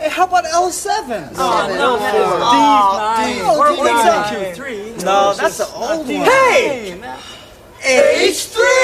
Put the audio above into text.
How about L7? We're Q3. No, that's the old one. Hey! H3!